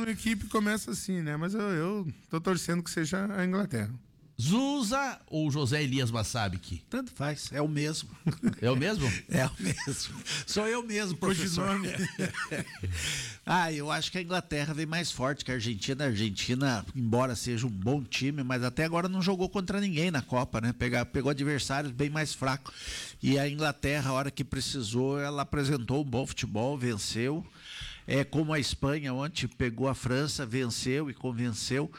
ano a equipe começa assim, né? Mas eu tô torcendo que seja a Inglaterra. Zusa ou José Elias Massabik? Tanto faz, é o mesmo. É o mesmo? É o mesmo. Sou eu mesmo, professor. Eu acho que a Inglaterra vem mais forte que a Argentina. A Argentina, embora seja um bom time, mas até agora não jogou contra ninguém na Copa, né? Pegou adversários bem mais fracos. E a Inglaterra, a hora que precisou, ela apresentou um bom futebol, venceu. Como a Espanha ontem pegou a França, venceu e convenceu.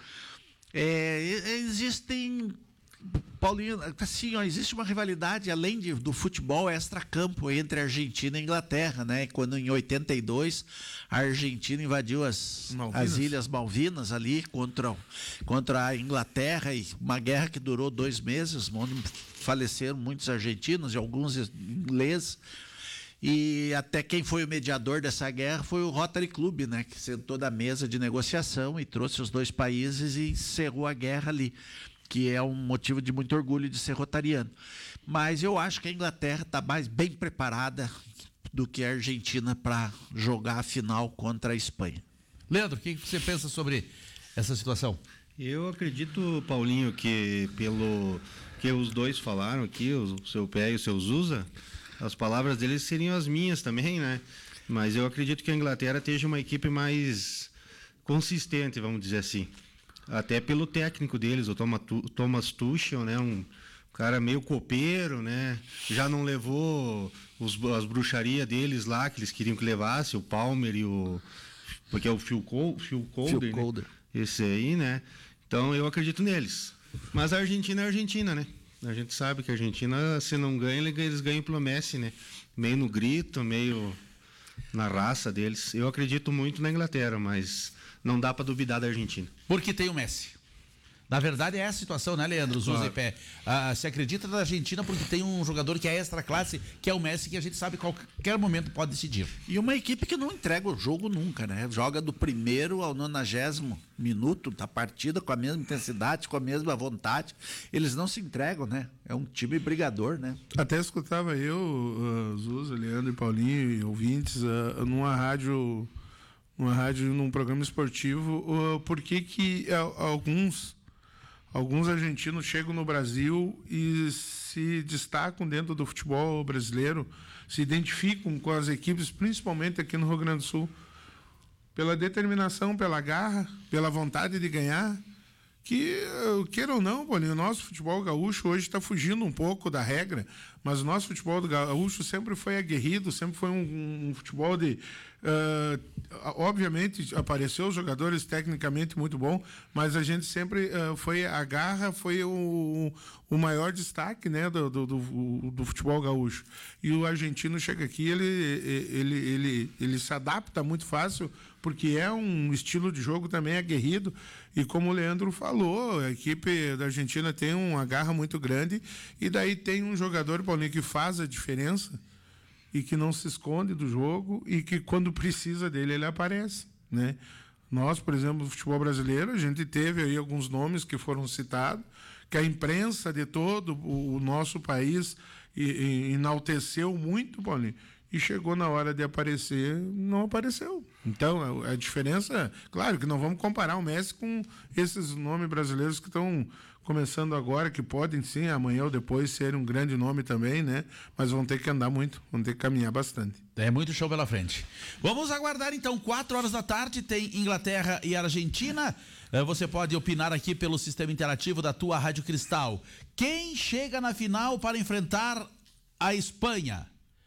Existem, Paulinho, assim, existe uma rivalidade além do futebol extracampo entre a Argentina e a Inglaterra, né? Quando em 82 a Argentina invadiu as Ilhas Malvinas ali contra a Inglaterra, e uma guerra que durou 2 meses, onde faleceram muitos argentinos e alguns ingleses. E até quem foi o mediador dessa guerra foi o Rotary Club, né? Que sentou da mesa de negociação e trouxe os 2 países e encerrou a guerra ali, que é um motivo de muito orgulho de ser rotariano. Mas eu acho que a Inglaterra está bem preparada do que a Argentina para jogar a final contra a Espanha. Leandro, o que você pensa sobre essa situação? Eu acredito, Paulinho, que pelo que os dois falaram aqui, o seu Pé e o seu Zusa, as palavras deles seriam as minhas também, né? Mas eu acredito que a Inglaterra esteja uma equipe mais consistente, vamos dizer assim. Até pelo técnico deles, o Thomas Tuchel, né? Um cara meio copeiro, né? Já não levou as bruxarias deles lá, que eles queriam que levasse, o Palmer e porque é o Phil Calder, né? Esse aí, né? Então eu acredito neles. Mas a Argentina é a Argentina, né? A gente sabe que a Argentina, se não ganha, eles ganham pelo Messi, né? Meio no grito, meio na raça deles. Eu acredito muito na Inglaterra, mas não dá para duvidar da Argentina. Porque tem o Messi. Na verdade é a situação, né, Leandro? Zusa e Pé. Se acredita na Argentina porque tem um jogador que é extra classe, que é o Messi, que a gente sabe que a qualquer momento pode decidir. E uma equipe que não entrega o jogo nunca, né? Joga do 1º ao 90º minuto da partida com a mesma intensidade, com a mesma vontade. Eles não se entregam, né? É um time brigador, né? Até escutava eu, Zusa, Leandro e Paulinho e ouvintes, numa rádio, num programa esportivo, por que alguns argentinos chegam no Brasil e se destacam dentro do futebol brasileiro, se identificam com as equipes, principalmente aqui no Rio Grande do Sul, pela determinação, pela garra, pela vontade de ganhar, que, queira ou não, Paulinho, o nosso futebol gaúcho hoje está fugindo um pouco da regra, mas o nosso futebol do gaúcho sempre foi aguerrido, sempre foi um futebol de... obviamente apareceu os jogadores tecnicamente muito bom, mas a gente sempre foi a garra, foi o maior destaque, né, do futebol gaúcho. E o argentino chega aqui, ele se adapta muito fácil, porque é um estilo de jogo também aguerrido, e como o Leandro falou, a equipe da Argentina tem uma garra muito grande, e daí tem um jogador, Paulinho, que faz a diferença e que não se esconde do jogo e que quando precisa dele ele aparece, né? Nós, por exemplo, no futebol brasileiro, a gente teve aí alguns nomes que foram citados, que a imprensa de todo o nosso país enalteceu muito, Paulinho, e chegou na hora de aparecer, não apareceu. Então, a diferença, claro que não vamos comparar o Messi com esses nomes brasileiros que estão começando agora, que podem sim, amanhã ou depois, ser um grande nome também, né? Mas vão ter que andar muito, vão ter que caminhar bastante. É muito show pela frente. Vamos aguardar então, 4h tem Inglaterra e Argentina. Você pode opinar aqui pelo sistema interativo da tua Rádio Cristal. Quem chega na final para enfrentar a Espanha?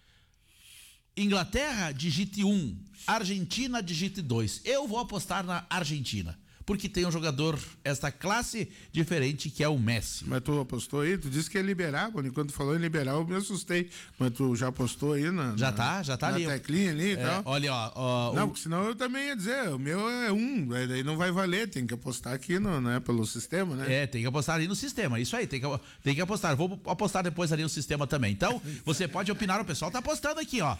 Inglaterra, digite 1. Argentina, digite 2. Eu vou apostar na Argentina, porque tem um jogador esta classe diferente, que é o Messi. Mas tu apostou aí? Tu disse que é liberar, quando tu falou em liberar eu me assustei, mas tu já apostou aí já tá ali. Na teclinha ali e tal? Olha, não, porque senão eu também ia dizer, o meu é 1, daí não vai valer, tem que apostar aqui pelo sistema, né? Tem que apostar ali no sistema, isso aí, tem que apostar, vou apostar depois ali no sistema também. Então, você pode opinar, o pessoal tá apostando aqui, ó.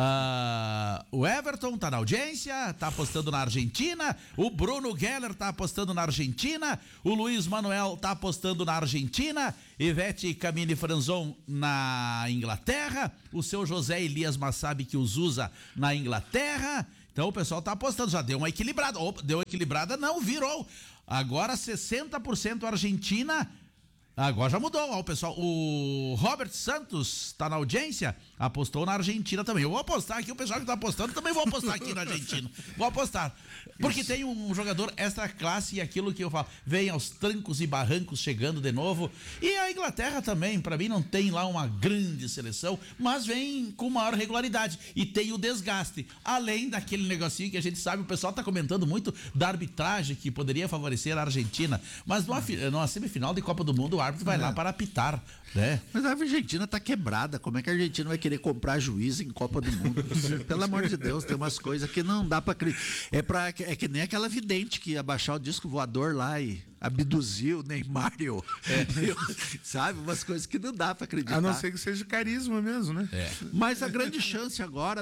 O Everton tá na audiência, tá apostando na Argentina, o Bruno Geller tá apostando na Argentina, o Luiz Manuel tá apostando na Argentina, Ivete Camille Franzon na Inglaterra, o seu José Elias Massabik que os usa na Inglaterra. Então o pessoal tá apostando, já deu uma equilibrada. Opa, deu equilibrada, não, virou. Agora 60% Argentina. Agora já mudou, ó, o pessoal. O Robert Santos tá na audiência, apostou na Argentina também. Eu vou apostar aqui, o pessoal que tá apostando também vou apostar aqui na Argentina. Vou apostar. Porque tem um jogador extra classe e aquilo que eu falo, vem aos trancos e barrancos chegando de novo. E a Inglaterra também, pra mim não tem lá uma grande seleção, mas vem com maior regularidade e tem o desgaste. Além daquele negocinho que a gente sabe, o pessoal tá comentando muito da arbitragem que poderia favorecer a Argentina, mas numa semifinal de Copa do Mundo o árbitro vai lá para apitar, né? Mas a Argentina tá quebrada. Como é que a Argentina vai querer comprar juiz em Copa do Mundo? Pelo amor de Deus, tem umas coisas que não dá para acreditar. É que nem aquela vidente que ia baixar o disco voador lá e abduziu o Neymar, sabe? Umas coisas que não dá para acreditar. A não ser que seja carisma mesmo, né? Mas a grande chance agora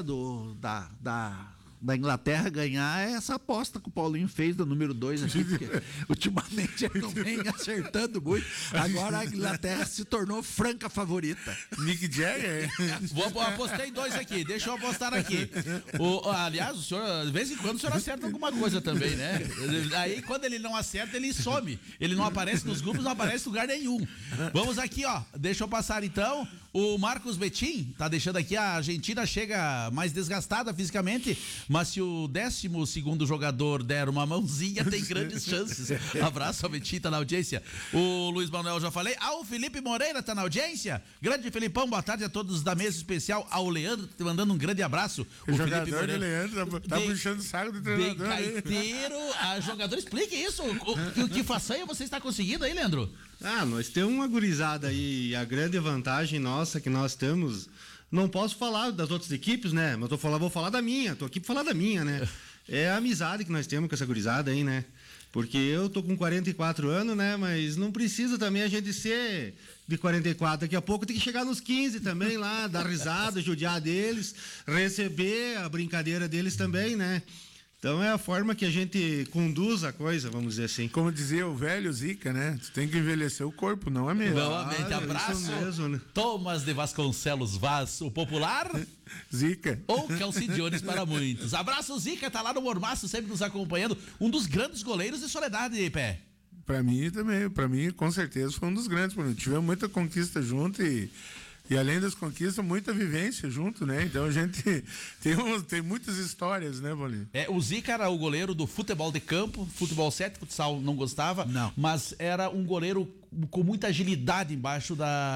da Inglaterra ganhar é essa aposta que o Paulinho fez do número 2 aqui, porque ultimamente ele não vem acertando muito. Agora a Inglaterra se tornou franca favorita. Mick Jagger? Apostei 2 aqui, deixa eu apostar aqui. Aliás, o senhor, de vez em quando o senhor acerta alguma coisa também, né? Aí quando ele não acerta, ele some. Ele não aparece nos grupos, não aparece em lugar nenhum. Vamos aqui, ó. Deixa eu passar então. O Marcos Betim tá deixando aqui, a Argentina chega mais desgastada fisicamente, mas se o 12º jogador der uma mãozinha, tem grandes chances. Abraço ao Betim, tá na audiência. O Luiz Manuel já falei. O Felipe Moreira tá na audiência. Grande Felipão, boa tarde a todos da mesa especial. Ao Leandro, te mandando um grande abraço. O jogador Felipe Moreira, Leandro tá puxando o saco do treinador. De gaiteiro a jogador, explique isso. Que façanha você está conseguindo aí, Leandro? Nós temos uma gurizada aí, a grande vantagem nossa que nós temos, não posso falar das outras equipes, né, mas vou falar da minha, tô aqui pra falar da minha, né, é a amizade que nós temos com essa gurizada aí, né, porque eu tô com 44 anos, né, mas não precisa também a gente ser de 44, daqui a pouco tem que chegar nos 15 também lá, dar risada, judiar deles, receber a brincadeira deles também, né. Então é a forma que a gente conduz a coisa, vamos dizer assim. Como dizia o velho Zica, né? Tu tem que envelhecer o corpo, não a mente. Novamente, abraço. Isso mesmo, né? Thomas de Vasconcelos Vaz, o popular... Zica. Ou Calcidiones para muitos. Abraço, Zica, tá lá no Mormaço, sempre nos acompanhando. Um dos grandes goleiros de Soledade, Pé. Pra mim também, com certeza foi um dos grandes. Tivemos muita conquista junto e além das conquistas, muita vivência junto, né? Então a gente tem muitas histórias, né, Bolinho? O Zica era o goleiro do futebol de campo, futebol 7, futsal não gostava, não. Mas era um goleiro com muita agilidade embaixo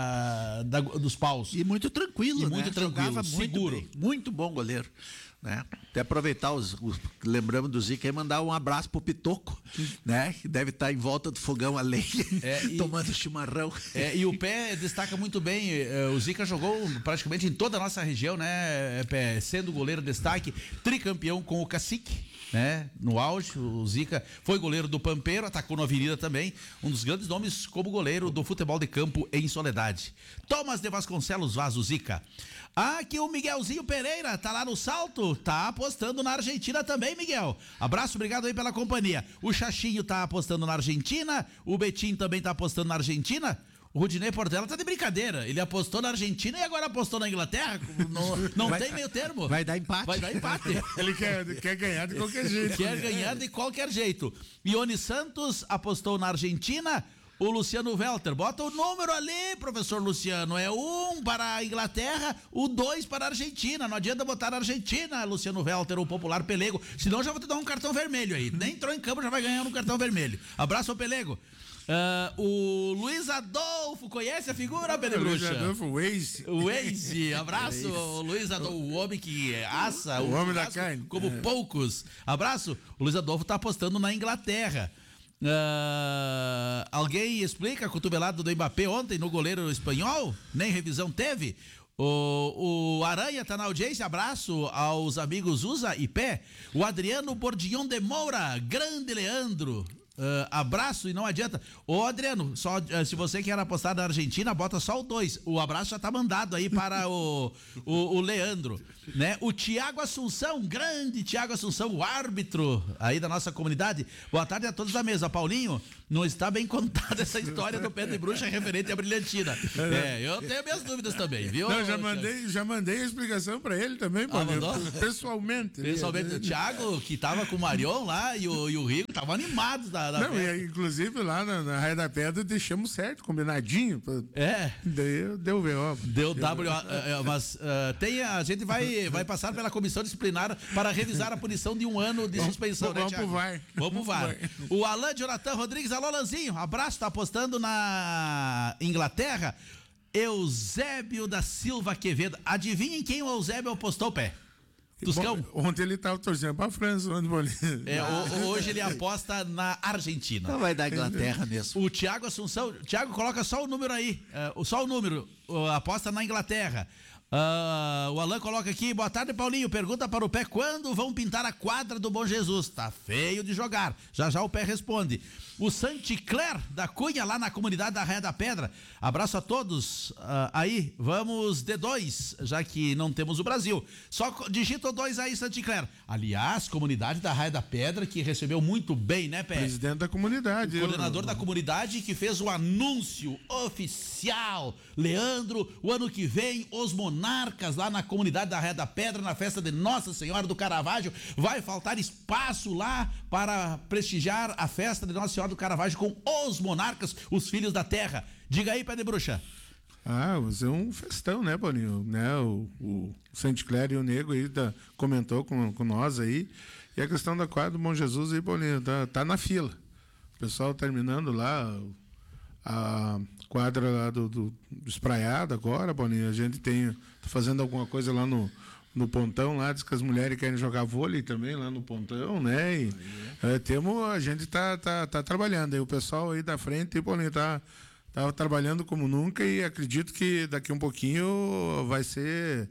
dos paus. E muito tranquilo, né? Muito tranquilo, jogava seguro. Muito bem, muito bom goleiro. Né? Até aproveitar lembramos do Zica e mandar um abraço pro Pitoco, né? Que deve estar em volta do fogão a lenha, tomando chimarrão. E o Pé destaca muito bem. O Zica jogou praticamente em toda a nossa região, né? Pé, sendo goleiro destaque, tricampeão com o Cacique, né? No auge, o Zica foi goleiro do Pampeiro, atacou na Avenida também, um dos grandes nomes como goleiro do futebol de campo em Soledade. Thomas de Vasconcelos Vaz, o Zica. Aqui o Miguelzinho Pereira, tá lá no Salto, tá apostando na Argentina também, Miguel. Abraço, obrigado aí pela companhia. O Xaxinho tá apostando na Argentina, o Betim também tá apostando na Argentina. O Rudinei Portela tá de brincadeira. Ele apostou na Argentina e agora apostou na Inglaterra. Não tem meio termo. Vai dar empate. Vai dar empate. Ele quer ganhar de qualquer jeito. Quer ganhar de qualquer jeito. Ione Santos apostou na Argentina. O Luciano Welter, bota o número ali, professor Luciano. É 1 para a Inglaterra, o 2 para a Argentina. Não adianta botar a Argentina, Luciano Welter, o popular Pelego. Senão já vou te dar um cartão vermelho aí. Nem entrou em campo, já vai ganhar um cartão vermelho. Abraço ao Pelego. O Luiz Adolfo, conhece a figura, Pedro Bruxa? Luiz Adolfo, o Waze, abraço, Luiz Adolfo, o homem que assa, o homem da carne, como poucos. Abraço, o Luiz Adolfo tá apostando na Inglaterra. Alguém explica a cotovelada do Mbappé ontem no goleiro espanhol? Nem revisão teve? O Aranha tá na audiência, abraço aos amigos Usa e Pé. O Adriano Bordion de Moura, grande Leandro. Abraço e não adianta. Ô Adriano, só, se você quer apostar na Argentina, bota só o 2. O abraço já tá mandado aí para o Leandro. né? O Tiago Assunção, grande Tiago Assunção, o árbitro aí da nossa comunidade. Boa tarde a todos da mesa. Paulinho, não está bem contada essa história do Pé de Bruxa referente à Brilhantina. Eu tenho minhas dúvidas também, viu? Não, já mandei a explicação pra ele também, Paulinho. Pessoalmente. O Thiago, que tava com o Marion lá e o Rico, estavam animados da não, festa. Inclusive lá na Raia da Pedra deixamos certo, combinadinho. Deu VO. Deu W, mas a gente vai passar pela comissão disciplinar para revisar a punição de 1 ano de suspensão, né, Thiago? Vamos pro VAR. O Alan Jonathan Rodrigues, alô, Lanzinho, abraço, tá apostando na Inglaterra. Eusébio da Silva Quevedo. Adivinhem quem o Eusébio apostou, Pé? Tuscão? Ontem ele estava torcendo para a França. Hoje ele aposta na Argentina. Não vai dar Inglaterra mesmo. O Thiago Assunção. Thiago, coloca só o número aí. Só o número. Aposta na Inglaterra. O Alan coloca aqui, boa tarde, Paulinho, pergunta para o Pé quando vão pintar a quadra do Bom Jesus, tá feio de jogar, já o Pé responde. O Santicler da Cunha, lá na comunidade da Raia da Pedra, abraço a todos, aí, vamos D2, já que não temos o Brasil, só digita o 2 aí, Santicler. Aliás, comunidade da Raia da Pedra, que recebeu muito bem, né, Pé? Presidente da comunidade. O coordenador da comunidade que fez o anúncio oficial, Leandro, o ano que vem, os Monarcas lá na comunidade da Raia da Pedra, na festa de Nossa Senhora do Caravaggio, vai faltar espaço lá para prestigiar a festa de Nossa Senhora do Caravaggio com os Monarcas, os filhos da terra. Diga aí, Pé de Bruxa. Vai ser um festão, né, Paulinho? Né? O Santicler e o Nego aí comentou com nós aí. E a questão da quadra do Bom Jesus aí, Paulinho, tá na fila. O pessoal terminando lá a quadra lá do Espraiado agora, Paulinho. A gente tá fazendo alguma coisa lá no pontão lá, diz que as mulheres querem jogar vôlei também lá no pontão, né? E a gente tá trabalhando. Aí o pessoal aí da frente, Paulinho, tá trabalhando como nunca e acredito que daqui um pouquinho vai ser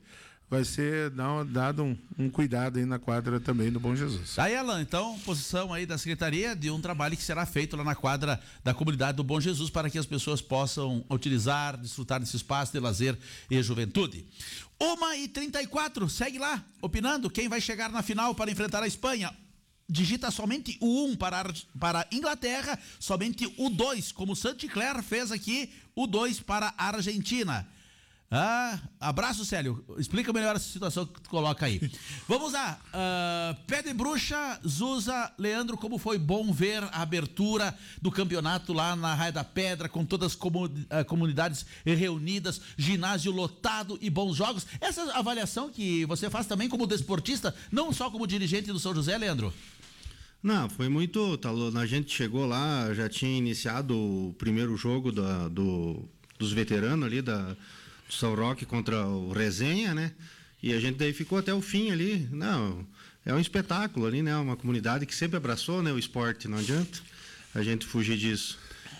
dado um cuidado aí na quadra também do Bom Jesus. Aí, Alan, então, posição aí da Secretaria de um trabalho que será feito lá na quadra da comunidade do Bom Jesus para que as pessoas possam utilizar, desfrutar desse espaço de lazer e juventude. 1h34, segue lá, opinando quem vai chegar na final para enfrentar a Espanha. Digita somente o 1 para a Inglaterra, somente o 2, como o Santicler fez aqui, o 2 para a Argentina. Abraço, Célio. Explica melhor essa situação que tu coloca aí. Vamos lá. Pé de Bruxa, Zusa, Leandro, como foi bom ver a abertura do campeonato lá na Raia da Pedra, com todas as comunidades reunidas, ginásio lotado e bons jogos. Essa avaliação que você faz também como desportista, não só como dirigente do São José, Leandro? Não, foi muito. A gente chegou lá, já tinha iniciado o primeiro jogo dos veteranos ali do São Roque contra o Resenha, né? E a gente daí ficou até o fim ali. Não, é um espetáculo ali, né? Uma comunidade que sempre abraçou, né, o esporte, não adianta a gente fugir disso.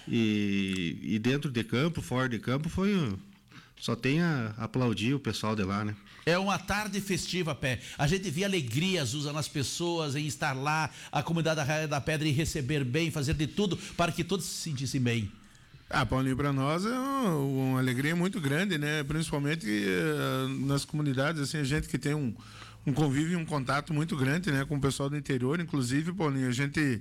E dentro de campo, fora de campo, só tem a aplaudir o pessoal de lá, né? É uma tarde festiva, Pé. A gente via alegria, Zusa, nas pessoas em estar lá, a comunidade da Raia da Pedra, e receber bem, fazer de tudo para que todos se sentissem bem. Paulinho, para nós é uma alegria muito grande, né? Principalmente nas comunidades, assim, a gente que tem um convívio e um contato muito grande, né, com o pessoal do interior. Inclusive, Paulinho, a gente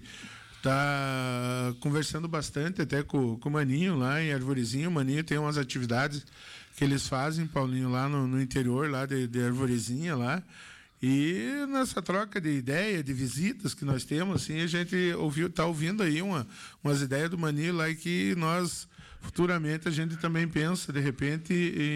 tá conversando bastante até com o Maninho lá em Arvorezinho. O Maninho tem umas atividades que eles fazem, Paulinho, lá no interior lá de Arvorezinha lá. E nessa troca de ideia, de visitas que nós temos, assim, a gente tá ouvindo aí umas ideias do Maninho lá, e que nós, futuramente, a gente também pensa, de repente,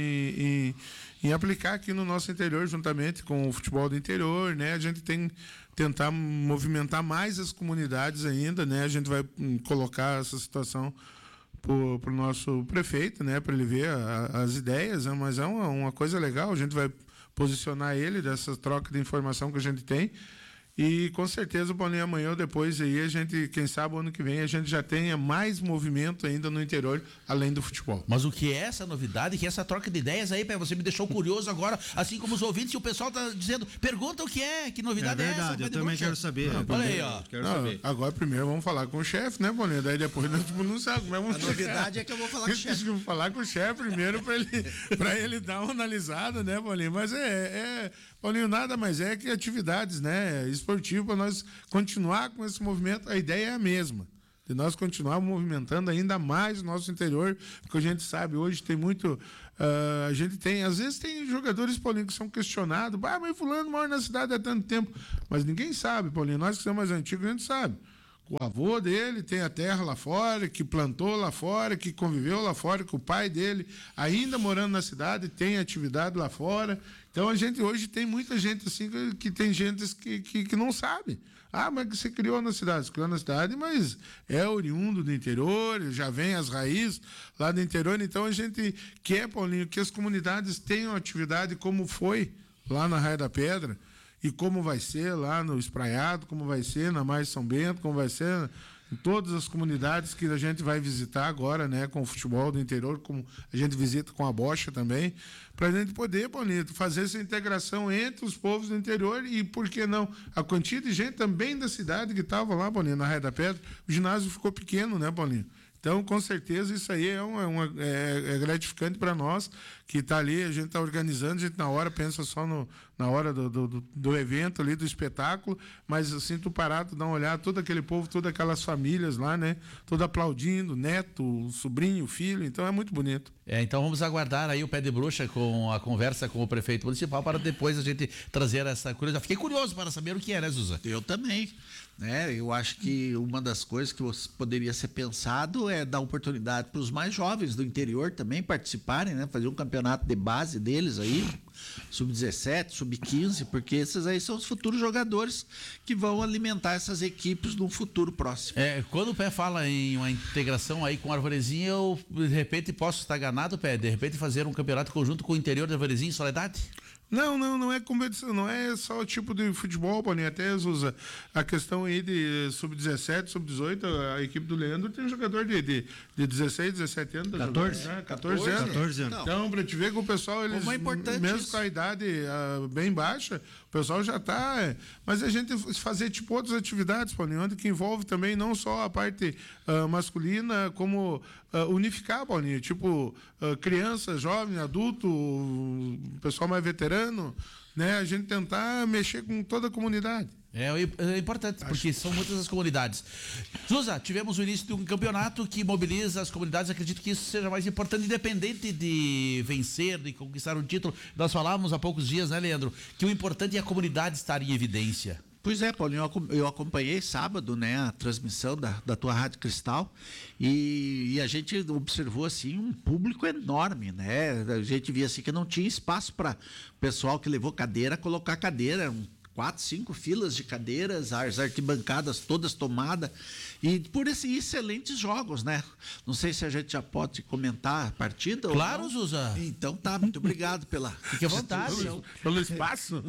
em aplicar aqui no nosso interior, juntamente com o futebol do interior, né? A gente tem tentar movimentar mais as comunidades ainda, né? A gente vai colocar essa situação pro nosso prefeito, né? Para ele ver as ideias, né? Mas é uma coisa legal, a gente vai posicionar ele dessa troca de informação que a gente tem. E com certeza, Paulinho, amanhã ou depois aí, a gente, quem sabe, ano que vem, a gente já tenha mais movimento ainda no interior, além do futebol. Mas o que é essa novidade, que é essa troca de ideias aí, você me deixou curioso agora, assim como os ouvintes, e o pessoal tá dizendo, pergunta o que é, que novidade é essa? É verdade, eu também quero saber. Olha aí, ó. Saber. Agora primeiro vamos falar com o chefe, né, Paulinho? Daí depois nós não sabemos. A novidade é que eu vou falar com o chefe. Vou falar com o chefe primeiro para ele dar uma analisada, né, Paulinho? Mas Paulinho, nada mais é que atividades, né, esportivas para nós continuar com esse movimento. A ideia é a mesma, de nós continuar movimentando ainda mais o nosso interior, porque a gente sabe, hoje tem muito... a gente tem, às vezes tem jogadores, Paulinho, que são questionados. Mas fulano mora na cidade há tanto tempo. Mas ninguém sabe, Paulinho. Nós que somos mais antigos, a gente sabe. O avô dele tem a terra lá fora, que plantou lá fora, que conviveu lá fora, que o pai dele, ainda morando na cidade, tem atividade lá fora. Então, a gente hoje tem muita gente assim, que tem gente que não sabe. Mas você criou na cidade. Você criou na cidade, mas é oriundo do interior, já vem as raízes lá do interior. Então, a gente quer, Paulinho, que as comunidades tenham atividade como foi lá na Raia da Pedra, e como vai ser lá no Espraiado, como vai ser na Mais São Bento, como vai ser em todas as comunidades que a gente vai visitar agora, né, com o futebol do interior, como a gente visita com a Bocha também, para a gente poder, Paulinho, fazer essa integração entre os povos do interior e, por que não, a quantia de gente também da cidade que estava lá, Paulinho, na Raia da Pedra. O ginásio ficou pequeno, né, Paulinho? Então, com certeza, isso aí é gratificante para nós, que está ali, a gente está organizando, a gente na hora pensa só na hora do evento ali, do espetáculo, mas assim, tu parado, dá uma olhada, todo aquele povo, todas aquelas famílias lá, né? Todo aplaudindo, neto, sobrinho, filho, então é muito bonito. Então vamos aguardar aí o Pé de Bruxa com a conversa com o prefeito municipal para depois a gente trazer essa curiosidade. Fiquei curioso para saber o que é, né, Zuza? Eu também. Eu acho que uma das coisas que poderia ser pensado é dar oportunidade para os mais jovens do interior também participarem, né? Fazer um campeonato de base deles aí, sub-17, sub-15, porque esses aí são os futuros jogadores que vão alimentar essas equipes no futuro próximo. Quando o Pé fala em uma integração aí com a Arvorezinha, eu de repente posso estar enganado, Pé, de repente fazer um campeonato conjunto com o interior da Arvorezinha em Soledade? Não é competição, não é só o tipo de futebol, Paulinho, até Zuza, a questão aí de sub-17, sub-18, a equipe do Leandro tem um jogador de 16, 17 anos. 14 anos. Então, para te ver que o pessoal, eles, mesmo com a idade bem baixa, o pessoal já está... Mas a gente fazer tipo outras atividades, Paulinho, onde que envolve também não só a parte masculina, como unificar, Paulinho, tipo criança, jovem, adulto, pessoal mais veterano, né? A gente tentar mexer com toda a comunidade. É importante, porque são muitas as comunidades. Zuza, tivemos o início de um campeonato que mobiliza as comunidades. Acredito que isso seja mais importante, independente de vencer, de conquistar um título. Nós falávamos há poucos dias, né, Leandro, que o importante é a comunidade estar em evidência. Pois é, Paulinho, eu acompanhei sábado, né, a transmissão da tua Rádio Cristal e a gente observou assim um público enorme, né? A gente via assim que não tinha espaço para o pessoal que levou cadeira colocar cadeira, 4, 5 filas de cadeiras, as arquibancadas todas tomadas, e por esses excelentes jogos, né? Não sei se a gente já pode comentar a partida. Claro, ou não. Zuza. Então tá, muito obrigado pela... Fique à vontade. Pelo espaço.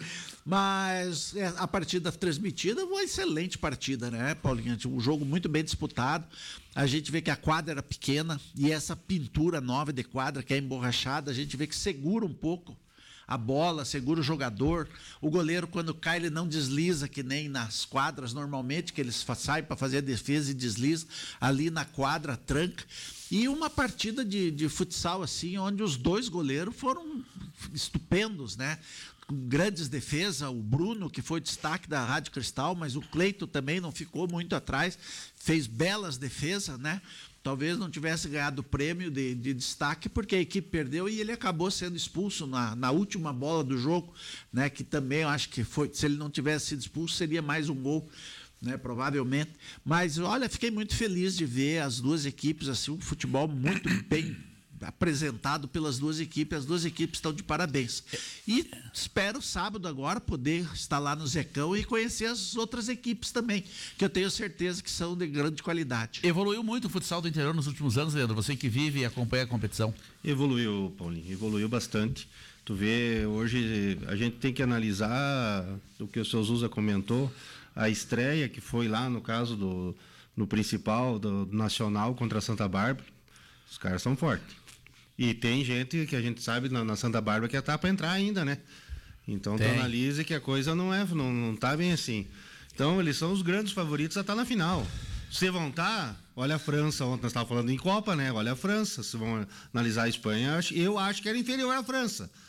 Mas a partida transmitida, uma excelente partida, né, Paulinho? Um jogo muito bem disputado. A gente vê que a quadra era pequena e essa pintura nova de quadra, que é emborrachada, a gente vê que segura um pouco a bola, segura o jogador. O goleiro, quando cai, ele não desliza, que nem nas quadras normalmente, que eles saem para fazer a defesa e desliza. Ali na quadra, tranca. E uma partida de futsal, assim, onde os dois goleiros foram estupendos, né? Com grandes defesas. O Bruno, que foi destaque da Rádio Cristal, mas o Cleito também não ficou muito atrás, fez belas defesas, né? Talvez não tivesse ganhado o prêmio de destaque porque a equipe perdeu e ele acabou sendo expulso na última bola do jogo, né? Que também eu acho que foi, se ele não tivesse sido expulso, seria mais um gol, né? Provavelmente. Mas olha, fiquei muito feliz de ver as duas equipes, assim, um futebol muito bem apresentado pelas duas equipes. As duas equipes estão de parabéns. E espero sábado agora poder estar lá no Zecão e conhecer as outras equipes também, que eu tenho certeza que são de grande qualidade. Evoluiu muito o futsal do interior nos últimos anos, Leandro? Você que vive e acompanha a competição. Evoluiu, Paulinho, evoluiu bastante. Tu vê, hoje a gente tem que analisar o que o seu Zuza comentou, a estreia que foi lá, no caso no principal, do Nacional contra a Santa Bárbara. Os caras são fortes. E tem gente que a gente sabe na Santa Bárbara que está para entrar ainda, né? Então tu analisa que a coisa não tá bem assim. Então eles são os grandes favoritos a estar na final. Se vão estar, olha a França, ontem nós estávamos falando em Copa, né? Olha a França, se vão analisar a Espanha, eu acho que era inferior à França.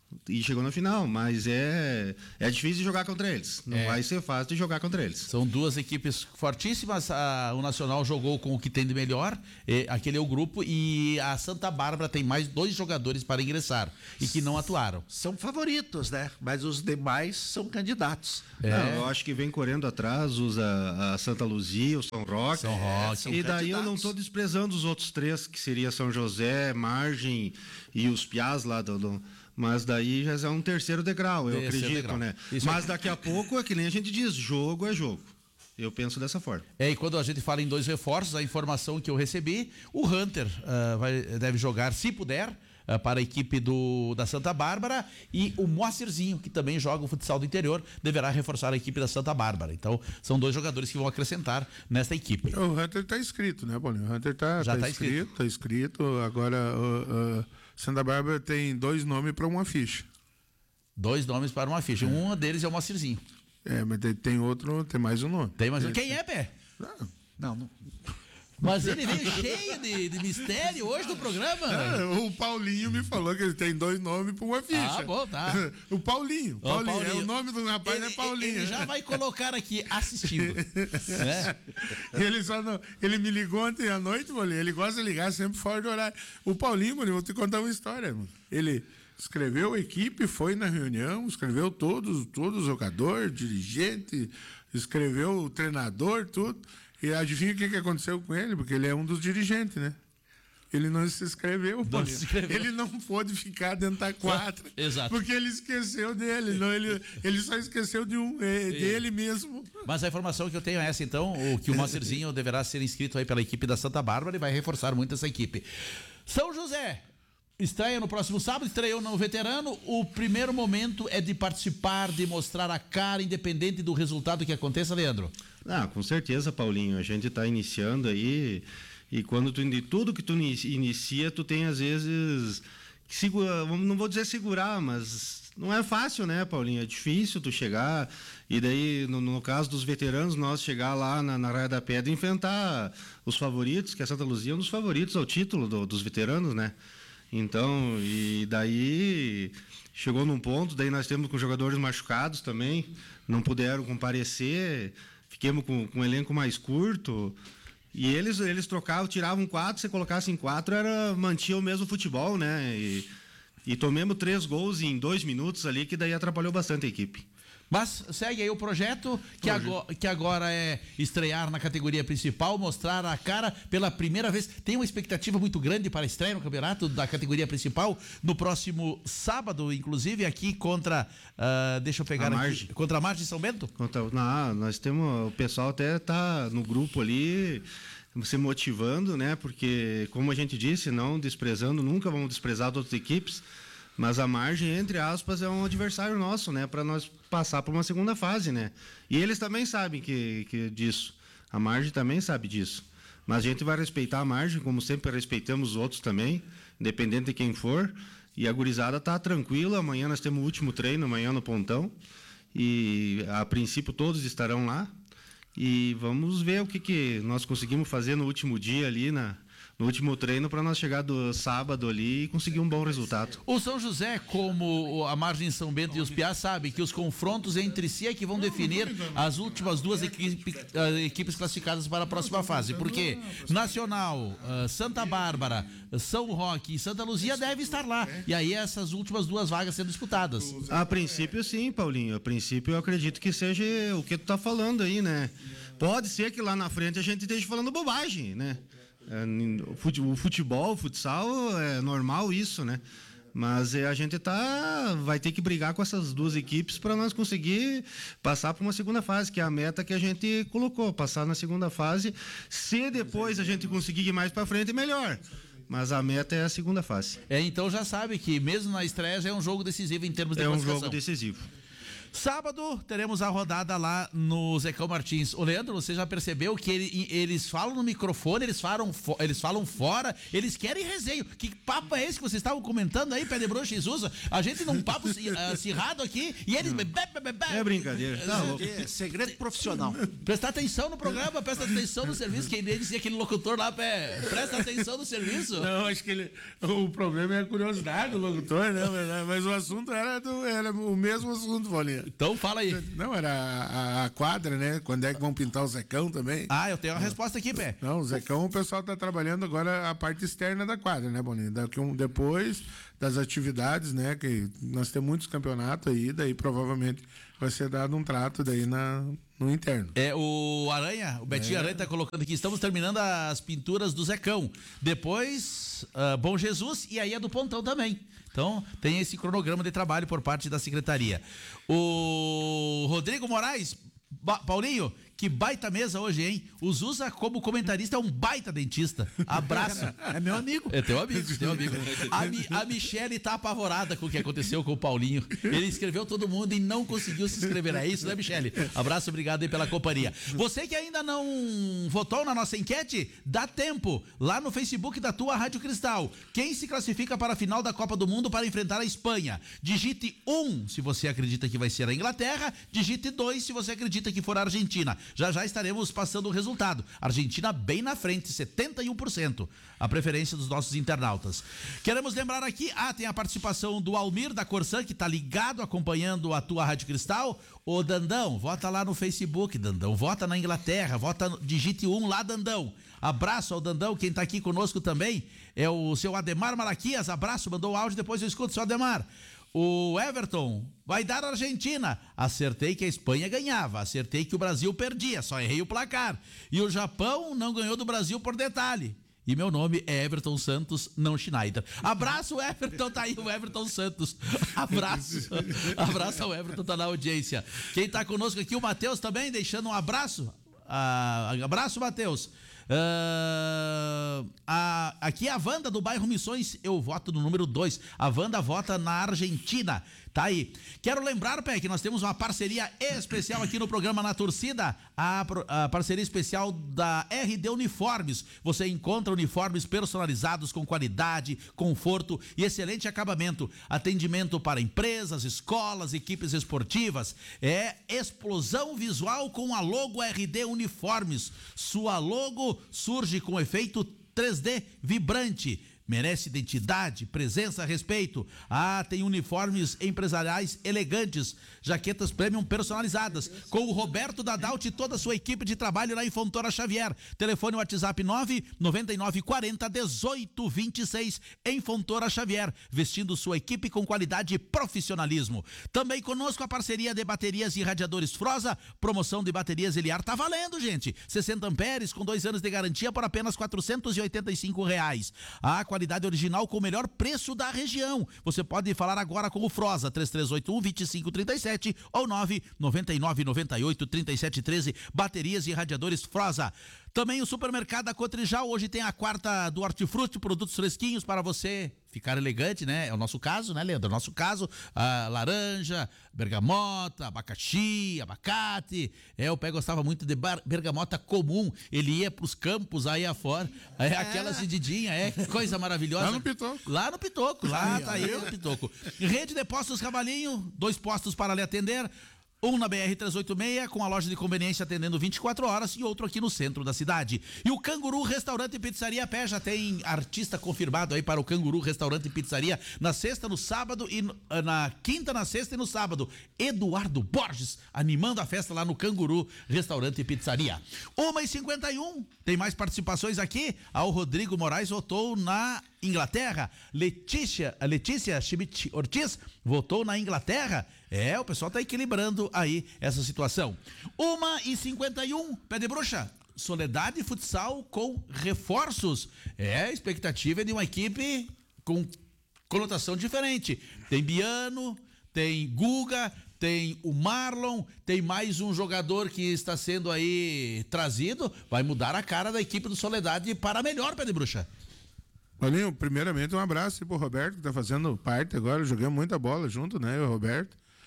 E chegou na final, mas é difícil de jogar contra eles. Não vai ser fácil de jogar contra eles. São duas equipes fortíssimas. O Nacional jogou com o que tem de melhor, aquele é o grupo, e a Santa Bárbara tem mais 2 jogadores para ingressar e que não atuaram. São favoritos, né? Mas os demais são candidatos. Não, eu acho que vem correndo atrás, usa a Santa Luzia, o São Roque. E daí eu não estou desprezando os outros 3, que seria São José, Margem e os Piás lá mas daí já é um terceiro degrau, eu acredito, né? Mas daqui a pouco é que nem a gente diz, jogo é jogo. Eu penso dessa forma. E quando a gente fala em 2 reforços, a informação que eu recebi, o Hunter deve jogar, se puder, para a equipe da Santa Bárbara, e o Moacirzinho, que também joga o futsal do interior, deverá reforçar a equipe da Santa Bárbara. Então, são 2 jogadores que vão acrescentar nesta equipe. O Hunter está inscrito, né, Paulinho? O Hunter já está inscrito. Está inscrito. Agora, Santa Bárbara tem 2 nomes para uma ficha. 2 nomes para uma ficha. Um deles é o Moacirzinho. Mas tem outro, tem mais um nome. Tem mais um. Quem é, Pé? Não. Mas ele veio cheio de mistério hoje no programa. O Paulinho me falou que ele tem 2 nomes para uma ficha. Ah, bom, tá. O Paulinho. O nome do rapaz é Paulinho. Ele já vai colocar aqui assistindo. Ele me ligou ontem à noite, Paulinho. Ele gosta de ligar sempre fora do horário. O Paulinho, mano, vou te contar uma história, mano. Ele escreveu a equipe, foi na reunião, escreveu todos os jogadores, dirigente, escreveu o treinador, tudo. E adivinha o que aconteceu com ele? Porque ele é um dos dirigentes, né? Ele não se inscreveu, ele não pôde ficar dentro da quadra. Exato. Porque ele esqueceu dele. Não, ele só esqueceu dele mesmo. Mas a informação que eu tenho é essa, então, que o Moacirzinho deverá ser inscrito aí pela equipe da Santa Bárbara e vai reforçar muito essa equipe. São José estreia no próximo sábado, estreou no veterano. O primeiro momento é de participar, de mostrar a cara, independente do resultado que aconteça, Leandro. Com certeza, Paulinho. A gente está iniciando aí, e quando tudo que tu inicia, tu tem às vezes não vou dizer segurar, mas não é fácil, né, Paulinho? É difícil tu chegar, e daí, no caso dos veteranos, nós chegar lá na Raia da Pedra e enfrentar os favoritos, que a Santa Luzia é um dos favoritos ao título dos veteranos, né? Então, e daí chegou num ponto, daí nós temos com jogadores machucados também, não puderam comparecer, fiquemos com um elenco mais curto, e eles trocavam, tiravam 4, se colocassem 4, mantinha o mesmo futebol, né? E tomemos 3 gols em 2 minutos ali, que daí atrapalhou bastante a equipe. Mas segue aí o projeto, que agora é estrear na categoria principal, mostrar a cara pela primeira vez. Tem uma expectativa muito grande para a estreia no campeonato da categoria principal no próximo sábado, inclusive aqui contra, deixa eu pegar aqui, contra a Margem São Bento? Nós temos, o pessoal até está no grupo ali se motivando, né? Porque, como a gente disse, não desprezando, nunca vamos desprezar as outras equipes. Mas a Margem, entre aspas, é um adversário nosso, né? Para nós passar para uma segunda fase, né? E eles também sabem disso. A Margem também sabe disso. Mas a gente vai respeitar a Margem, como sempre respeitamos os outros também, independente de quem for. E a gurizada tá tranquila. Amanhã nós temos o último treino, amanhã no Pontão. E, a princípio, todos estarão lá. E vamos ver o que nós conseguimos fazer no último dia ali, no último treino, para nós chegar do sábado ali e conseguir um bom resultado. O São José, como a Margem São Bento e os Piás, sabem que os confrontos entre si é que vão definir as últimas 2 equipes classificadas para a próxima fase. Porque Nacional, Santa Bárbara, São Roque e Santa Luzia devem estar lá. E aí essas últimas 2 vagas sendo disputadas. A princípio, sim, Paulinho. A princípio, eu acredito que seja o que tu tá falando aí, né? Pode ser que lá na frente a gente esteja falando bobagem, né? O futebol, o futsal, é normal isso, né? Mas a gente vai ter que brigar com essas 2 equipes para nós conseguir passar para uma segunda fase, que é a meta que a gente colocou, passar na segunda fase. Se depois a gente conseguir ir mais para frente, melhor. Mas a meta é a segunda fase. Então já sabe que mesmo na estreia já é um jogo decisivo em termos de classificação. É um jogo decisivo. Sábado teremos a rodada lá no Zecão Martins. O Leandro, você já percebeu que eles falam no microfone, eles falam fora, eles querem resenha. Que papo é esse que vocês estavam comentando aí, Pé de Bruxa e Zuza? A gente num papo acirrado aqui e eles... É brincadeira. Não, é segredo profissional. Prestar atenção no programa, presta atenção no serviço. Quem dizia aquele locutor lá, presta atenção no serviço. Não, acho que o problema é a curiosidade do locutor, né? Mas o assunto era o mesmo assunto, Paulinho. Então fala aí. Não, era a quadra, né? Quando é que vão pintar o Zecão também? Eu tenho uma resposta aqui, Pé. Não, o Zecão, o pessoal tá trabalhando agora a parte externa da quadra, né, Paulinho? Depois das atividades, né? Que nós temos muitos campeonatos aí, daí provavelmente vai ser dado um trato daí no interno. O Betinho Aranha tá colocando aqui, estamos terminando as pinturas do Zecão. Depois, Bom Jesus e aí é do Pontão também. Então, tem esse cronograma de trabalho por parte da secretaria. O Rodrigo Moraes, Paulinho, que baita mesa hoje, hein? O Zuza, como comentarista, é um baita dentista. Abraço. É meu amigo. É teu amigo. A Michele tá apavorada com o que aconteceu com o Paulinho. Ele escreveu todo mundo e não conseguiu se inscrever. É isso, né, Michele? Abraço, obrigado aí pela companhia. Você que ainda não votou na nossa enquete, dá tempo. Lá no Facebook da tua Rádio Cristal. Quem se classifica para a final da Copa do Mundo para enfrentar a Espanha? Digite 1 se você acredita que vai ser a Inglaterra. Digite 2 se você acredita que for a Argentina. Já estaremos passando o resultado. Argentina bem na frente, 71%. A preferência dos nossos internautas. Queremos lembrar aqui, tem a participação do Almir da Corsan, que está ligado, acompanhando a tua Rádio Cristal. Ô Dandão, vota lá no Facebook, Dandão. Vota na Inglaterra, digite 1 lá, Dandão. Abraço ao Dandão, quem está aqui conosco também é o seu Ademar Malaquias. Abraço, mandou o áudio, depois eu escuto, seu Ademar. O Everton, vai dar a Argentina. Acertei que a Espanha ganhava, acertei que o Brasil perdia, só errei o placar. E o Japão não ganhou do Brasil por detalhe. E meu nome é Everton Santos, não Schneider. Abraço, Everton, tá aí o Everton Santos. Abraço ao Everton, tá na audiência. Quem tá conosco aqui, o Matheus também, deixando um abraço. Abraço, Matheus. Aqui a Wanda do bairro Missões, eu voto no número 2. A Wanda vota na Argentina. Tá aí. Quero lembrar, Pé, que nós temos uma parceria especial aqui no programa Na Torcida, a parceria especial da RD Uniformes. Você encontra uniformes personalizados com qualidade, conforto e excelente acabamento. Atendimento para empresas, escolas, equipes esportivas. É explosão visual com a logo RD Uniformes. Sua logo surge com efeito 3D vibrante. Merece identidade, presença, respeito. Tem uniformes empresariais elegantes, jaquetas premium personalizadas, com o Roberto Dadalt e toda a sua equipe de trabalho lá em Fontoura Xavier. Telefone WhatsApp 999401826 em Fontoura Xavier, vestindo sua equipe com qualidade e profissionalismo. Também conosco a parceria de baterias e radiadores Froza, promoção de baterias Eliar tá valendo, gente. 60 amperes com 2 anos de garantia por apenas R$485. A qualidade original com o melhor preço da região. Você pode falar agora com o Froza, 3381-2537 ou 99998-3713. Baterias e radiadores Froza. Também o supermercado da Cotrijal, hoje tem a quarta do Hortifruti, produtos fresquinhos para você ficar elegante, né? É o nosso caso, né, Leandro? É o nosso caso, a laranja, bergamota, abacaxi, abacate. O Pé gostava muito de bergamota comum, ele ia pros campos aí afora, aquela acididinha, que coisa maravilhosa. Lá no Pitoco. Lá no Pitoco, tá aí no Pitoco. Rede de Postos Cavalinho, 2 postos para lhe atender. Um na BR-386, com a loja de conveniência atendendo 24 horas e outro aqui no centro da cidade. E o Canguru Restaurante e Pizzaria Pé já tem artista confirmado aí para o Canguru Restaurante e Pizzaria na sexta, no sábado e na quinta, na sexta e no sábado. Eduardo Borges animando a festa lá no Canguru Restaurante e Pizzaria. 1h51, tem mais participações aqui. O Rodrigo Moraes votou na Inglaterra. Letícia Schmidt Ortiz votou na Inglaterra. O pessoal tá equilibrando aí essa situação. 1h51, Pé de Bruxa. Soledade Futsal com reforços. A expectativa é de uma equipe com conotação diferente. Tem Biano, tem Guga, tem o Marlon, tem mais um jogador que está sendo aí trazido. Vai mudar a cara da equipe do Soledade para melhor, Pé de Bruxa. Paulinho, primeiramente um abraço pro Roberto, que tá fazendo parte agora. Joguei muita bola junto, né? Eu e o Roberto.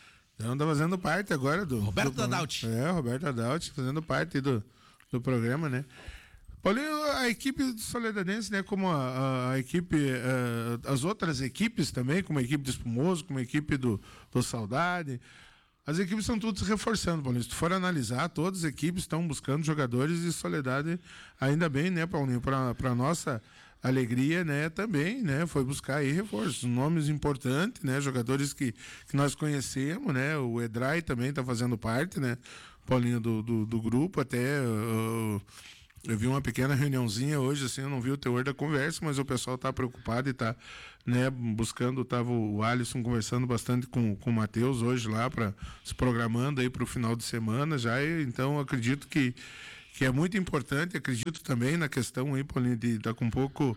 Então tá fazendo parte agora do... Roberto Adalti. Roberto Adalti, fazendo parte do programa, né? Paulinho, a equipe solidadense, né, como a equipe, as outras equipes também, como a equipe do Espumoso, como a equipe do Saudade, as equipes estão todas se reforçando, Paulinho. Se tu for analisar, todas as equipes estão buscando jogadores de Soledade, ainda bem, né, Paulinho, para nossa alegria, né, também, né, foi buscar aí reforços, nomes importantes, né, jogadores que nós conhecemos, né, o Edrai também está fazendo parte, né, Paulinho, do grupo, até... Eu vi uma pequena reuniãozinha hoje, assim, eu não vi o teor da conversa, mas o pessoal está preocupado e está, né, buscando, estava o Alisson conversando bastante com o Matheus hoje lá, se programando aí para o final de semana já, então acredito que é muito importante, acredito também na questão aí, Paulinho, de daqui um pouco,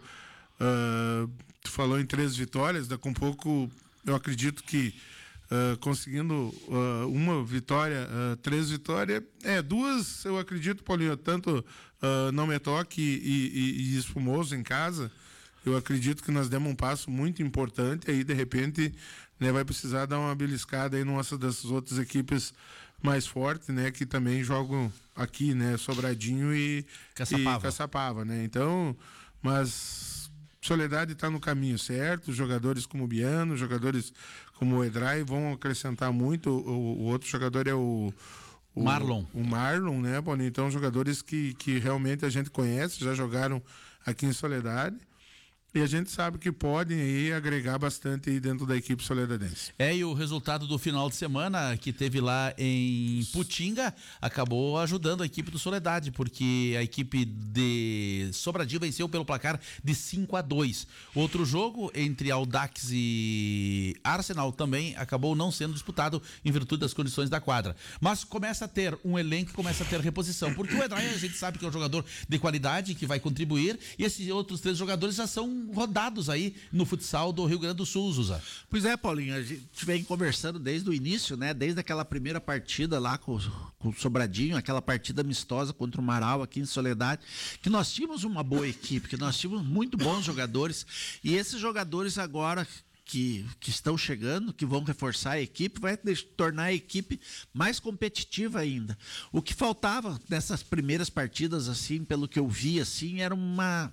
tu falou em 3 vitórias, daqui um pouco eu acredito que conseguindo uma vitória, 3 vitórias, 2 eu acredito, Paulinho, tanto Não Me Toque e Espumoso em casa, eu acredito que nós demos um passo muito importante, aí de repente, né, vai precisar dar uma beliscada aí numa dessas outras equipes mais fortes, né, que também jogam aqui, né, Sobradinho e Caçapava, né, então, mas Soledade está no caminho certo, jogadores como o Biano, jogadores como o Edrai vão acrescentar muito, o outro jogador é o Marlon. O Marlon, né, Paulinho? Então, jogadores que realmente a gente conhece, já jogaram aqui em Soledade. E a gente sabe que podem aí agregar bastante aí dentro da equipe soledadense. E o resultado do final de semana que teve lá em Putinga acabou ajudando a equipe do Soledade, porque a equipe de Sobradinho venceu pelo placar de 5-2. Outro jogo entre Audax e Arsenal também acabou não sendo disputado em virtude das condições da quadra. Mas começa a ter um elenco, começa a ter reposição, porque o Edray a gente sabe que é um jogador de qualidade, que vai contribuir, e esses outros 3 jogadores já são rodados aí no futsal do Rio Grande do Sul, Zuza. Pois é, Paulinho, a gente vem conversando desde o início, né? Desde aquela primeira partida lá com o Sobradinho, aquela partida amistosa contra o Marau aqui em Soledade, que nós tínhamos uma boa equipe, que nós tínhamos muito bons jogadores, e esses jogadores agora que estão chegando, que vão reforçar a equipe, vai tornar a equipe mais competitiva ainda. O que faltava nessas primeiras partidas, assim, pelo que eu vi, assim, era uma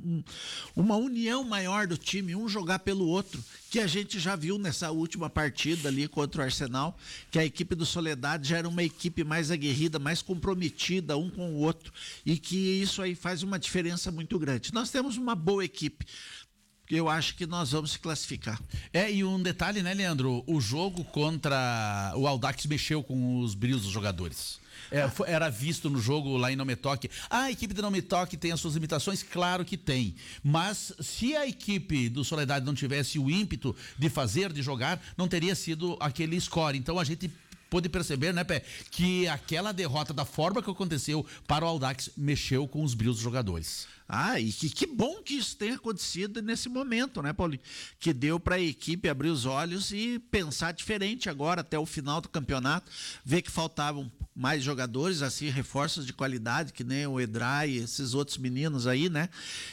união maior do time, um jogar pelo outro, que a gente já viu nessa última partida ali contra o Arsenal, que a equipe do Soledade já era uma equipe mais aguerrida, mais comprometida um com o outro, e que isso aí faz uma diferença muito grande. Nós temos uma boa equipe. Eu acho que nós vamos se classificar. E um detalhe, né, Leandro? O jogo contra o Audax mexeu com os brilhos dos jogadores. Era visto no jogo lá em Não Me Toque. A equipe do Não Me Toque tem as suas limitações? Claro que tem. Mas se a equipe do Soledade não tivesse o ímpeto de fazer, de jogar, não teria sido aquele score. Então a gente pôde perceber, né, Pé, que aquela derrota da forma que aconteceu para o Audax mexeu com os brilhos dos jogadores. E que bom que isso tenha acontecido nesse momento, né, Paulinho? Que deu para a equipe abrir os olhos e pensar diferente agora até o final do campeonato, ver que faltavam mais jogadores, assim, reforços de qualidade, que nem o Edrai e esses outros meninos aí, né?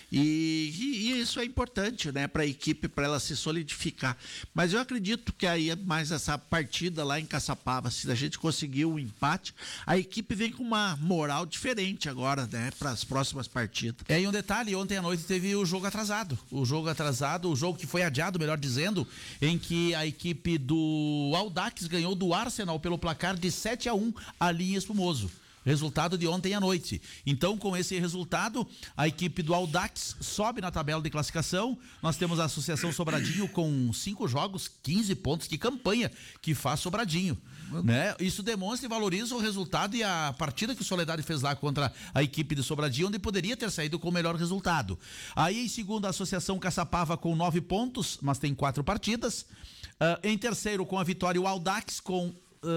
E isso é importante, né, para a equipe, para ela se solidificar. Mas eu acredito que aí, mais essa partida lá em Caçapava, se a gente conseguir um empate, a equipe vem com uma moral diferente agora, né, para as próximas partidas. E um detalhe, ontem à noite teve o jogo atrasado. O jogo que foi adiado, melhor dizendo, em que a equipe do Audax ganhou do Arsenal pelo placar de 7-1 ali em Espumoso. Resultado de ontem à noite. Então, com esse resultado, a equipe do Audax sobe na tabela de classificação. Nós temos a Associação Sobradinho com 5 jogos, 15 pontos. Que campanha que faz Sobradinho, né? Isso demonstra e valoriza o resultado e a partida que o Soledade fez lá contra a equipe de Sobradinho, onde poderia ter saído com o melhor resultado. Aí, em segundo, a Associação Caçapava com 9 pontos, mas tem 4 partidas. Em terceiro, com a vitória, o Audax com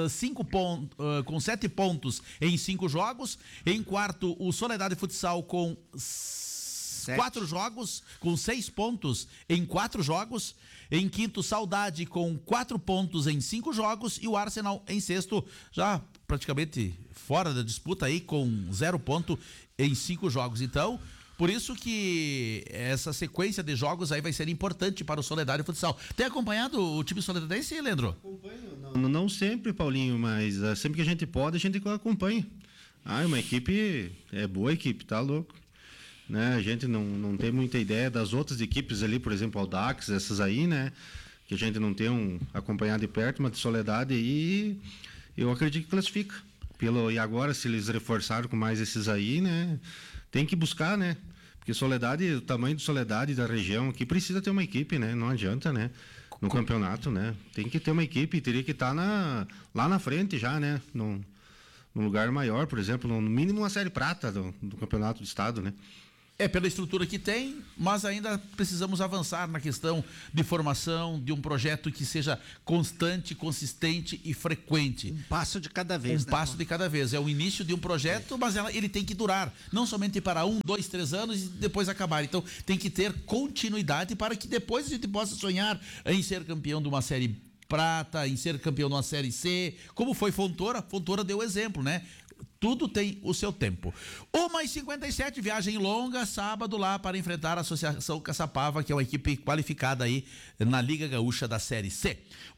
7 pontos em 5 jogos. Em quarto, o Soledade Futsal com 4 jogos, com 6 pontos em 4 jogos. Em quinto, Saudade com 4 pontos em 5 jogos. E o Arsenal em sexto, já praticamente fora da disputa aí, com 0 ponto em 5 jogos. Então, Por isso que essa sequência de jogos aí vai ser importante para o Soledade Futsal. Tem acompanhado o time soledadense, Leandro? Acompanho, não sempre, Paulinho, mas sempre que a gente pode, a gente acompanha. É uma equipe, boa equipe, tá louco? Né? A gente não tem muita ideia das outras equipes ali, por exemplo, Audax, essas aí, né? Que a gente não tem acompanhado de perto, mas de Soledade aí, eu acredito que classifica. E agora, se eles reforçaram com mais esses aí, né? Tem que buscar, né? Porque Soledade, o tamanho de Soledade da região aqui precisa ter uma equipe, né? Não adianta, né? No campeonato, né? Tem que ter uma equipe, teria que estar lá na frente já, né? Num lugar maior, por exemplo, no mínimo uma série prata do campeonato do estado, né? Pela estrutura que tem, mas ainda precisamos avançar na questão de formação, de um projeto que seja constante, consistente e frequente. Um passo de cada vez. Um passo de cada vez. É o início de um projeto, mas ele tem que durar. Não somente para 1, 2, 3 anos e depois acabar. Então, tem que ter continuidade para que depois a gente possa sonhar em ser campeão de uma série prata, em ser campeão de uma série C, como foi Fontoura. Fontoura deu exemplo, né? Tudo tem o seu tempo. 1h57, viagem longa, sábado lá para enfrentar a Associação Caçapava, que é uma equipe qualificada aí na Liga Gaúcha da Série C.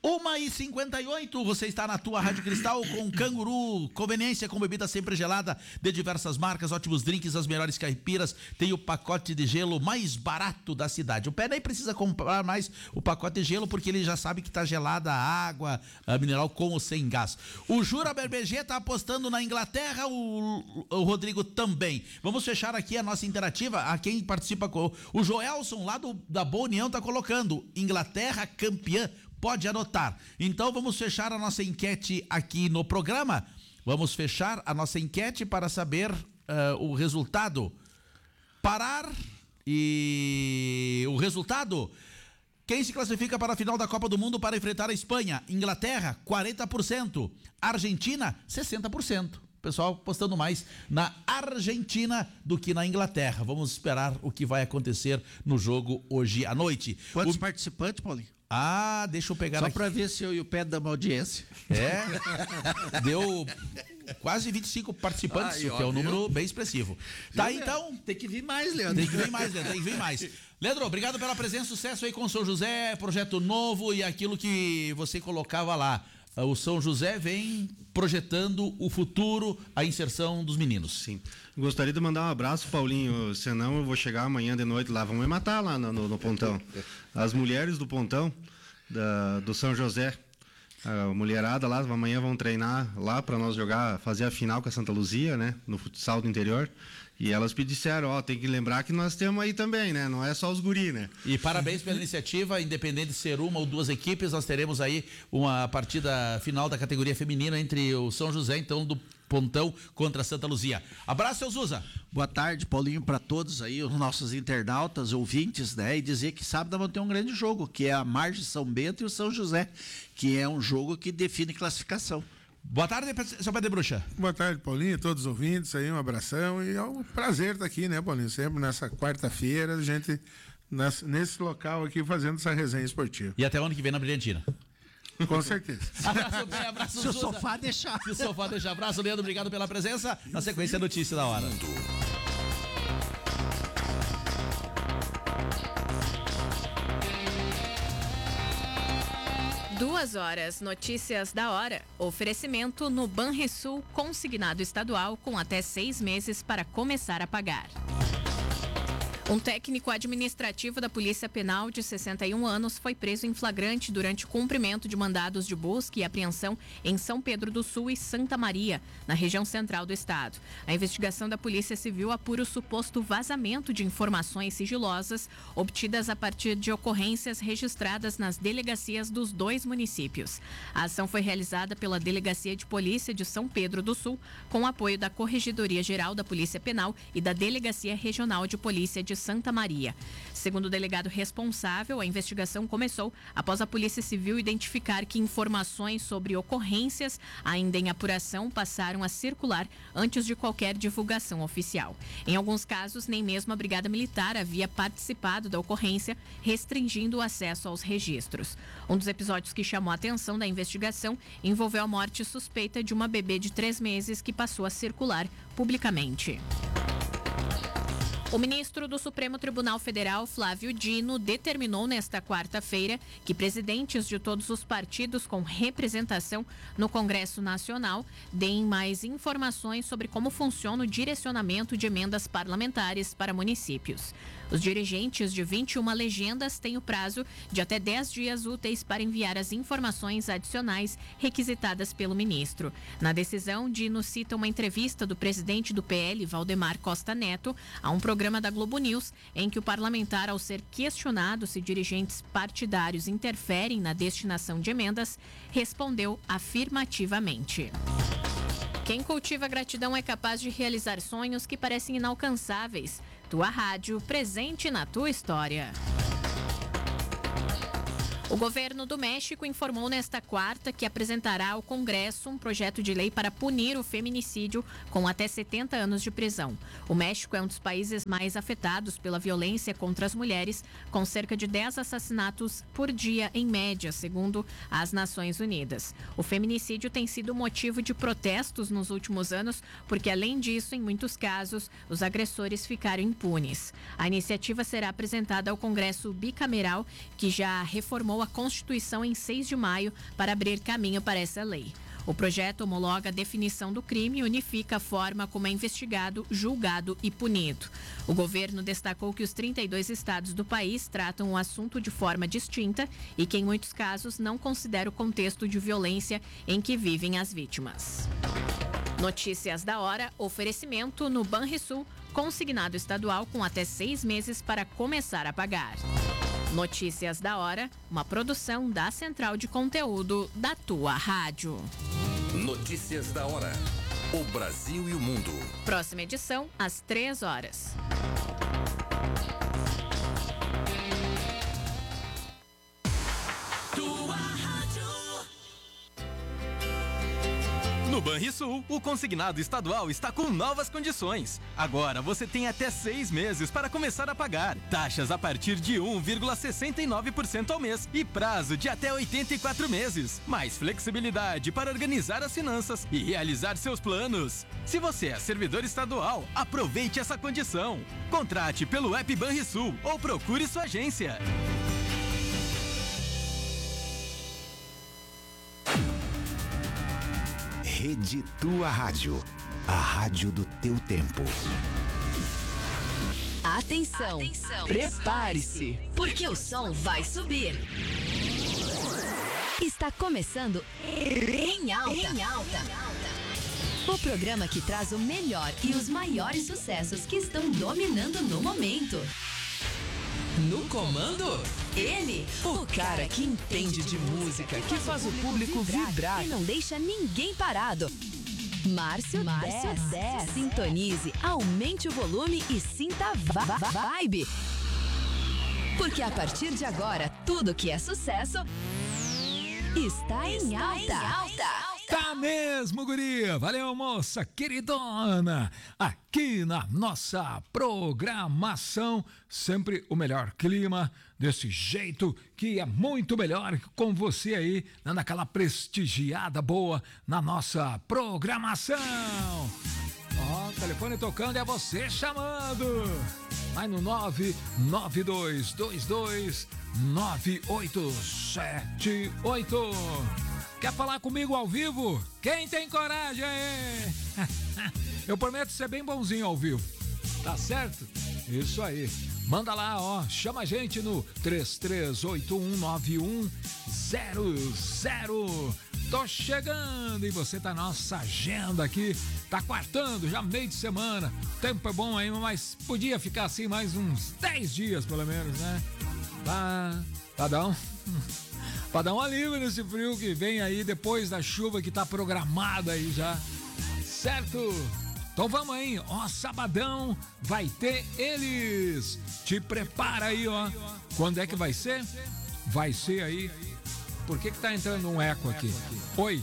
1h58, você está na tua Rádio Cristal com Canguru, conveniência com bebida sempre gelada, de diversas marcas, ótimos drinks, as melhores caipiras, tem o pacote de gelo mais barato da cidade. O pé nem precisa comprar mais o pacote de gelo, porque ele já sabe que está gelada a água, a mineral com ou sem gás. O Jura BBG está apostando na Inglaterra, o Rodrigo também. Vamos fechar aqui a nossa interativa. A quem participa com o Joelson lá da Boa União está colocando Inglaterra campeã. Pode anotar. Então vamos fechar a nossa enquete aqui no programa. Vamos fechar a nossa enquete para saber o resultado. Parar e o resultado. Quem se classifica para a final da Copa do Mundo para enfrentar a Espanha? Inglaterra, 40%. Argentina, 60%. Pessoal postando mais na Argentina do que na Inglaterra. Vamos esperar o que vai acontecer no jogo hoje à noite. Quantos participantes, Paulinho? Deixa eu pegar Só aqui. para ver se eu e o Pé damos audiência. Deu quase 25 participantes, que é um número bem expressivo. Tá, então... Tem que vir mais, Leandro. Tem que vir mais. Leandro, obrigado pela presença, sucesso aí com o São José, projeto novo e aquilo que você colocava lá. O São José vem projetando o futuro, a inserção dos meninos. Sim. Gostaria de mandar um abraço, Paulinho, senão eu vou chegar amanhã de noite lá, vão me matar lá no pontão. As mulheres do pontão do São José, a mulherada lá, amanhã vão treinar lá para nós fazer a final com a Santa Luzia, né, no futsal do interior. E elas me disseram, tem que lembrar que nós temos aí também, né? Não é só os guri, né? E parabéns pela iniciativa, independente de ser uma ou duas equipes, nós teremos aí uma partida final da categoria feminina entre o São José, então, do Pontão contra a Santa Luzia. Abraço, seu Zuza. Boa tarde, Paulinho, para todos aí, os nossos internautas, ouvintes, né? E dizer que sábado vamos ter um grande jogo, que é a Margem São Bento e o São José, que é um jogo que define classificação. Boa tarde, seu Pé de Bruxa. Boa tarde, Paulinho, todos os ouvintes aí, um abração e é um prazer estar aqui, né, Paulinho? Sempre nessa quarta-feira, a gente nesse local aqui fazendo essa resenha esportiva. E até ano que vem na Brilhantina. Com certeza. Abraço, bem, abraço, Se o Zuza. sofá deixar. Se o sofá deixar. Abraço, Leandro, obrigado pela presença. Na sequência, a notícia da hora. 2h, notícias da hora. Oferecimento no Banrisul, consignado estadual com até 6 meses para começar a pagar. Um técnico administrativo da Polícia Penal de 61 anos foi preso em flagrante durante o cumprimento de mandados de busca e apreensão em São Pedro do Sul e Santa Maria, na região central do estado. A investigação da Polícia Civil apura o suposto vazamento de informações sigilosas obtidas a partir de ocorrências registradas nas delegacias dos 2 municípios. A ação foi realizada pela Delegacia de Polícia de São Pedro do Sul, com apoio da Corregedoria Geral da Polícia Penal e da Delegacia Regional de Polícia de Santa Maria. Segundo o delegado responsável, a investigação começou após a Polícia Civil identificar que informações sobre ocorrências ainda em apuração passaram a circular antes de qualquer divulgação oficial. Em alguns casos, nem mesmo a Brigada Militar havia participado da ocorrência, restringindo o acesso aos registros. Um dos episódios que chamou a atenção da investigação envolveu a morte suspeita de uma bebê de 3 meses que passou a circular publicamente. O ministro do Supremo Tribunal Federal, Flávio Dino, determinou nesta quarta-feira que presidentes de todos os partidos com representação no Congresso Nacional deem mais informações sobre como funciona o direcionamento de emendas parlamentares para municípios. Os dirigentes de 21 legendas têm o prazo de até 10 dias úteis para enviar as informações adicionais requisitadas pelo ministro. Na decisão, Dino cita uma entrevista do presidente do PL, Valdemar Costa Neto, a um programa da Globo News, em que o parlamentar, ao ser questionado se dirigentes partidários interferem na destinação de emendas, respondeu afirmativamente. Quem cultiva gratidão é capaz de realizar sonhos que parecem inalcançáveis. Tua rádio, presente na tua história. O governo do México informou nesta quarta que apresentará ao Congresso um projeto de lei para punir o feminicídio com até 70 anos de prisão. O México é um dos países mais afetados pela violência contra as mulheres, com cerca de 10 assassinatos por dia em média, segundo as Nações Unidas. O feminicídio tem sido motivo de protestos nos últimos anos, porque, além disso, em muitos casos, os agressores ficaram impunes. A iniciativa será apresentada ao Congresso bicameral, que já reformou a Constituição em 6 de maio para abrir caminho para essa lei. O projeto homologa a definição do crime e unifica a forma como é investigado, julgado e punido. O governo destacou que os 32 estados do país tratam o assunto de forma distinta e que, em muitos casos, não considera o contexto de violência em que vivem as vítimas. Notícias da hora, oferecimento no Banrisul, consignado estadual com até 6 meses para começar a pagar. Notícias da hora, uma produção da Central de Conteúdo da tua rádio. Notícias da hora. O Brasil e o mundo. Próxima edição, às 3 horas. No Banrisul, o consignado estadual está com novas condições. Agora você tem até 6 meses para começar a pagar. Taxas a partir de 1,69% ao mês e prazo de até 84 meses. Mais flexibilidade para organizar as finanças e realizar seus planos. Se você é servidor estadual, aproveite essa condição. Contrate pelo app Banrisul ou procure sua agência. Rede Tua Rádio, a rádio do teu tempo. Atenção. Prepare-se, porque o som vai subir. Está começando Em Alta. O programa que traz o melhor e os maiores sucessos que estão dominando no momento. No comando, ele, o cara que entende de música, que faz o público vibrar e não deixa ninguém parado. Márcio 10. Sintonize, aumente o volume e sinta a vibe. Porque a partir de agora, tudo que é sucesso está em alta. Tá mesmo, guria. Valeu, moça queridona. Aqui na nossa programação, sempre o melhor clima, desse jeito que é muito melhor com você aí, dando aquela prestigiada boa na nossa programação. Ó, o telefone tocando, é você chamando. Vai no 992229878. Quer falar comigo ao vivo? Quem tem coragem aí? Eu prometo ser bem bonzinho ao vivo. Tá certo? Isso aí. Manda lá, ó. Chama a gente no 33819100. Tô chegando e você tá na nossa agenda aqui. Tá quartando, já meio de semana. O tempo é bom aí, mas podia ficar assim mais uns 10 dias, pelo menos, né? Pra dar um alívio nesse frio que vem aí depois da chuva que tá programada aí já. Certo? Então vamos aí, ó, sabadão vai ter eles. Te prepara aí, ó. Quando é que vai ser? Vai ser aí. Por que tá entrando um eco aqui? Oi.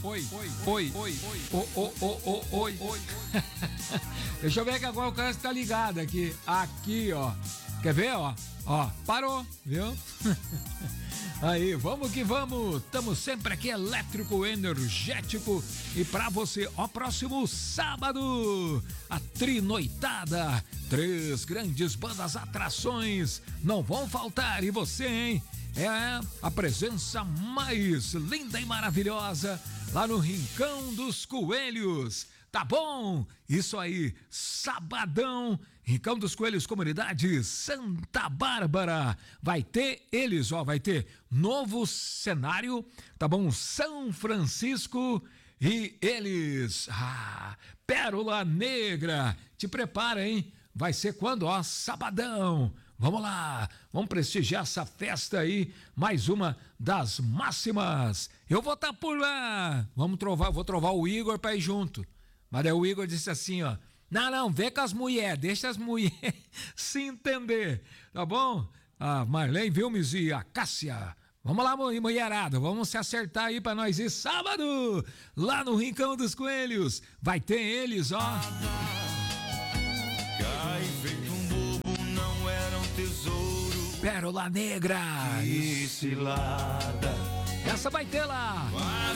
Deixa eu ver que agora o cara está ligado aqui. Aqui, ó. Quer ver, ó? Ó, parou, viu? Aí, vamos que vamos. Estamos sempre aqui, elétrico, energético. E pra você, ó, próximo sábado, a Trinoitada. 3 grandes bandas, atrações não vão faltar. E você, hein? É a presença mais linda e maravilhosa lá no Rincão dos Coelhos. Tá bom? Isso aí, sabadão, Rincão dos Coelhos, comunidade Santa Bárbara. Vai ter eles, ó, vai ter novo cenário, tá bom? São Francisco e eles. Pérola Negra. Te prepara, hein? Vai ser quando, ó? Sabadão. Vamos lá, vamos prestigiar essa festa aí, mais uma das máximas. Eu vou estar por lá. Vou trovar o Igor pra ir junto. Mas aí o Igor disse assim, ó, não, vê com as mulheres, deixa as mulheres se entender, tá bom? A Marlene Vilmes e a Cássia, vamos lá, mulherada, vamos se acertar aí pra nós ir sábado, lá no Rincão dos Coelhos, vai ter eles, ó. Cai feito um bobo, não era um tesouro. Pérola Negra. Que cilada. Essa vai ter lá.